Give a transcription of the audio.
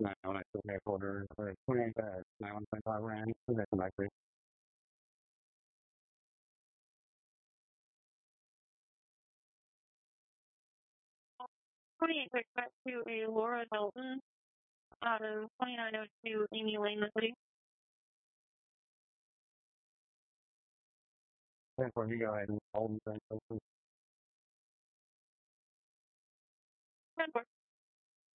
Now I still get order for 20, 9.5 rand, that's likely. 28 quick back to a Laura Dalton out of 2902 Amy Lane, the city. 10-4, you go ahead and hold the 10-4.